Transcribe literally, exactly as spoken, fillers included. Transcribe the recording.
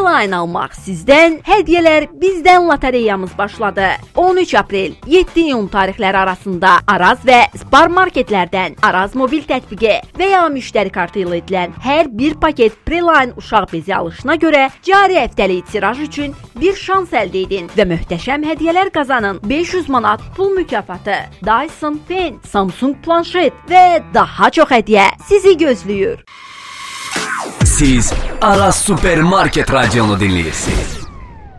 Preline almaq sizdən, hədiyyələr bizdən lotereyamız başladı. on üç aprel yeddi iyun tarixləri arasında Araz və Spar marketlərdən Araz mobil tətbiqi və ya müştəri kartı ilə edilən hər bir paket Preline uşaq bezi alışına görə cari həftəlik tiraj üçün bir şans əldə edin və möhtəşəm hədiyyələr qazanın. beş yüz manat pul mükafatı, Dyson Pen, Samsung planşet və daha çox hədiyyə sizi gözləyir. Siz Araz Supermarket radionu dinləyirsiniz.